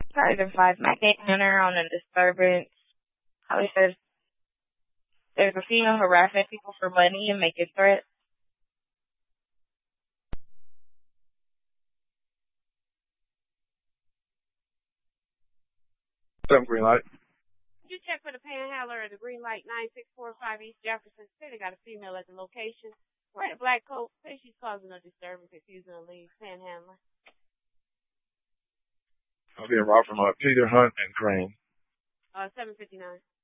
Charge a 5 manhunter on a disturbance. Holly says there's a female harassing people for money and making threats. What's up, Green Light? You check for the panhandler at the Green Light 9645 East Jefferson. Say they got a female at the location. Wearing a black coat. Say she's causing a disturbance, confusing a lead panhandler. I'm being robbed from Peter Hunt and Crane. 759.